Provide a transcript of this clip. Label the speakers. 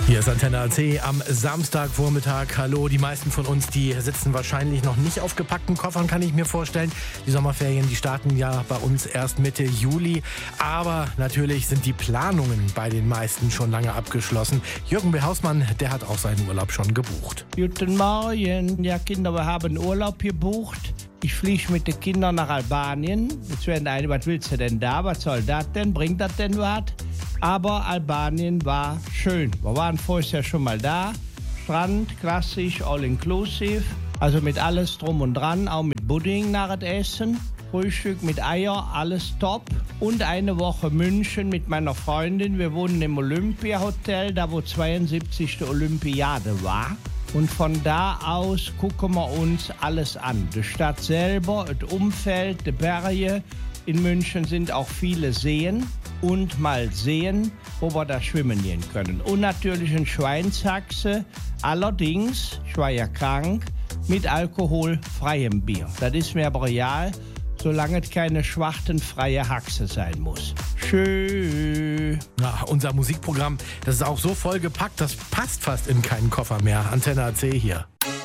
Speaker 1: Hier ist Antenne AC am Samstagvormittag. Hallo, die meisten von uns, die sitzen wahrscheinlich noch nicht auf gepackten Koffern, kann ich mir vorstellen. Die Sommerferien, die starten ja bei uns erst Mitte Juli. Aber natürlich sind die Planungen bei den meisten schon lange abgeschlossen. Jürgen B. Hausmann, der hat auch seinen Urlaub schon gebucht.
Speaker 2: Guten Morgen. Ja, Kinder, wir haben Urlaub gebucht. Ich fliege mit den Kindern nach Albanien. Jetzt werden einige, was willst du denn da? Was soll das denn? Bringt das denn was? Aber Albanien war schön. Wir waren vorher schon mal da. Strand, klassisch, all inclusive. Also mit alles drum und dran, auch mit Pudding nach dem Essen. Frühstück mit Eier, alles top. Und eine Woche München mit meiner Freundin. Wir wohnen im Olympiahotel, da wo 72. Olympiade war. Und von da aus gucken wir uns alles an. Die Stadt selber, das Umfeld, die Berge. In München sind auch viele Seen. Und mal sehen, wo wir da schwimmen gehen können. Und natürlich ein Schweinshaxe. Allerdings, ich war ja krank, mit alkoholfreiem Bier. Das ist mir aber real, solange es keine schwachtenfreie Haxe sein muss. Schön.
Speaker 1: Ja, unser Musikprogramm, das ist auch so vollgepackt, das passt fast in keinen Koffer mehr. Antenne AC hier.